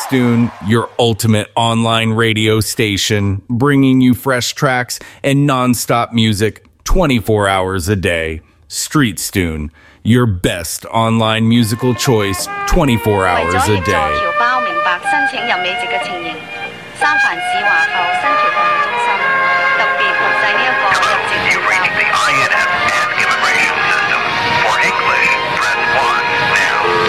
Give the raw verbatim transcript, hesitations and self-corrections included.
Streetstune, your ultimate online radio station, bringing you fresh tracks and non-stop music twenty-four hours a day. Streetstune, your best online musical choice twenty-four hours a day.